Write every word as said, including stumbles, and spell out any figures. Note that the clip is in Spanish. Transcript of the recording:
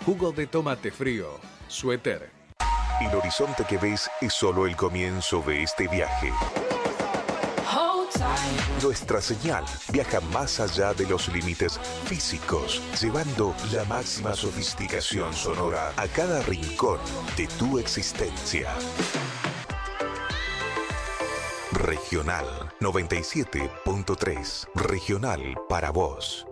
jugo de tomate frío, suéter. El horizonte que ves es solo el comienzo de este viaje. Nuestra señal viaja más allá de los límites físicos, llevando la máxima sofisticación sonora a cada rincón de tu existencia. Regional noventa y siete punto tres. Regional para vos.